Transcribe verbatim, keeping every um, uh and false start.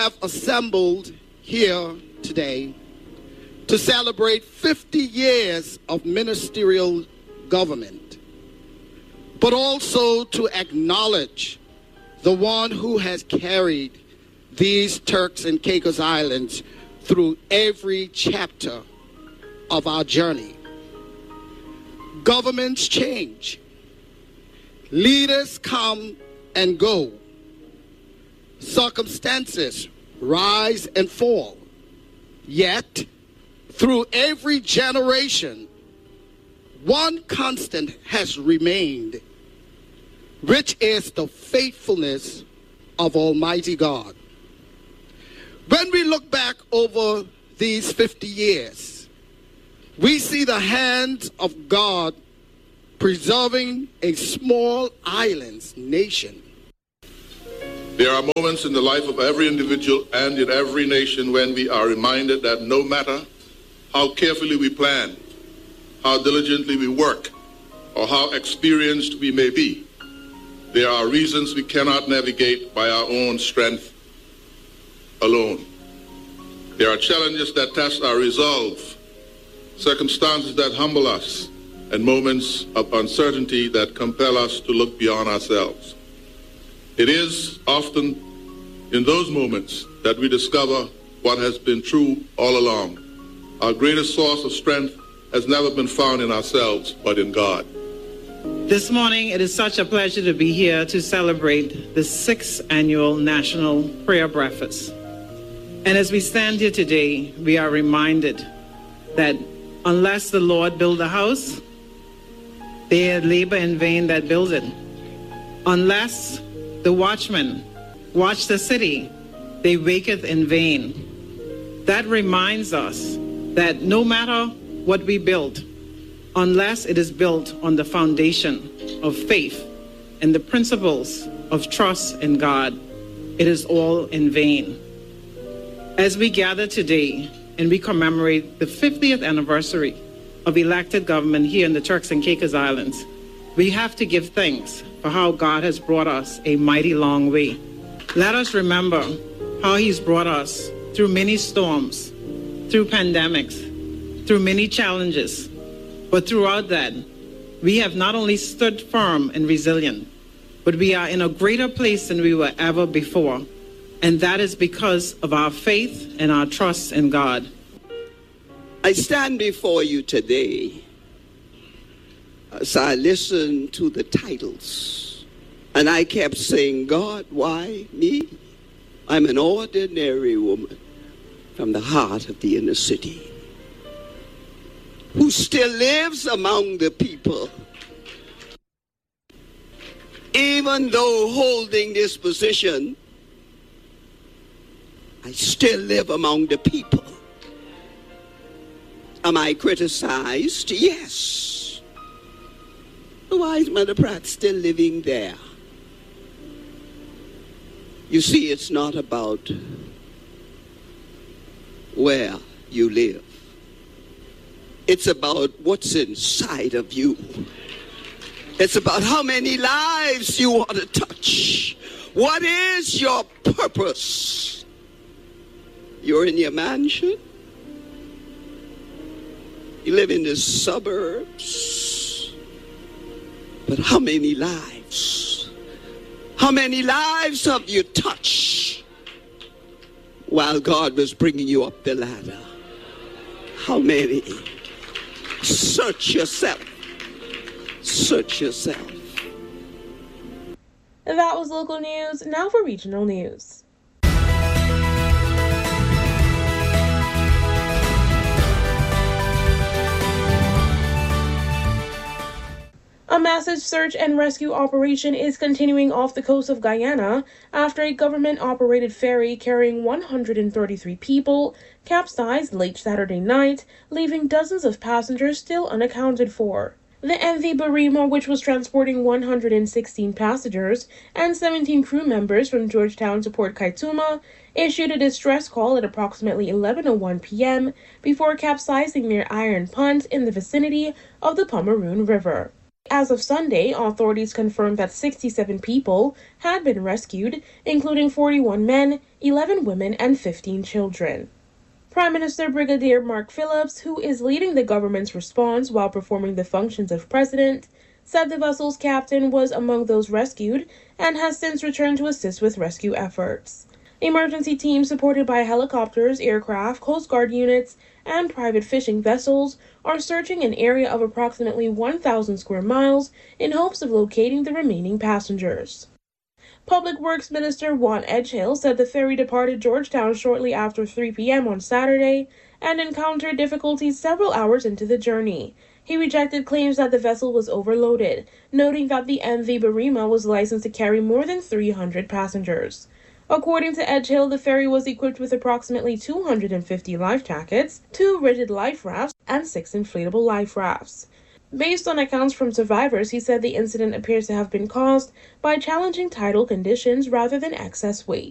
have assembled here today to celebrate fifty years of ministerial government, but also to acknowledge the one who has carried these Turks and Caicos Islands through every chapter of our journey. Governments change. Leaders come and go. Circumstances rise and fall. Yet, through every generation, one constant has remained, which is the faithfulness of Almighty God. When we look back over these fifty years, we see the hand of God preserving a small island nation. There are moments in the life of every individual and in every nation when we are reminded that no matter how carefully we plan, how diligently we work, or how experienced we may be, there are reasons we cannot navigate by our own strength alone. There are challenges that test our resolve, circumstances that humble us, and moments of uncertainty that compel us to look beyond ourselves. It is often in those moments that we discover what has been true all along. Our greatest source of strength has never been found in ourselves, but in God. This morning, it is such a pleasure to be here to celebrate the sixth annual National Prayer Breakfast. And as we stand here today, we are reminded that unless the Lord build a house, they labor in vain that build it. Unless the watchmen watch the city, they waketh in vain. That reminds us that no matter what we build, unless it is built on the foundation of faith and the principles of trust in God, it is all in vain. As we gather today and we commemorate the fiftieth anniversary of elected government here in the Turks and Caicos Islands, we have to give thanks for how God has brought us a mighty long way. Let us remember how he's brought us through many storms, through pandemics, through many challenges. But throughout that, we have not only stood firm and resilient, but we are in a greater place than we were ever before. And that is because of our faith and our trust in God. I stand before you today as I listen to the titles, and I kept saying, God, why me? I'm an ordinary woman from the heart of the inner city who still lives among the people. Even though holding this position, I still live among the people. Am I criticized? Yes. Why is Mother Pratt still living there? You see, it's not about where you live. It's about what's inside of you. It's about how many lives you want to touch. What is your purpose? You're in your mansion. You live in the suburbs. But how many lives? How many lives have you touched while God was bringing you up the ladder? How many? Search yourself. Search yourself. That was local news. Now for regional news. A massive search and rescue operation is continuing off the coast of Guyana after a government-operated ferry carrying one hundred thirty-three people capsized late Saturday night, leaving dozens of passengers still unaccounted for. The M V Barima, which was transporting one hundred sixteen passengers and seventeen crew members from Georgetown to Port Kaituma, issued a distress call at approximately eleven oh one p.m. before capsizing near Iron Punt in the vicinity of the Pomeroon River. As of Sunday, authorities confirmed that sixty-seven people had been rescued, including forty-one men, eleven women, and fifteen children. Prime Minister Brigadier Mark Phillips, who is leading the government's response while performing the functions of president, said the vessel's captain was among those rescued and has since returned to assist with rescue efforts. Emergency teams supported by helicopters, aircraft, Coast Guard units, and private fishing vessels are searching an area of approximately one thousand square miles in hopes of locating the remaining passengers. Public Works Minister Juan Edgehill said the ferry departed Georgetown shortly after three p.m. on Saturday and encountered difficulties several hours into the journey. He rejected claims that the vessel was overloaded, noting that the M V Barima was licensed to carry more than three hundred passengers. According to Edgehill, the ferry was equipped with approximately two hundred fifty life jackets, two rigid life rafts, and six inflatable life rafts. Based on accounts from survivors, he said the incident appears to have been caused by challenging tidal conditions rather than excess weight.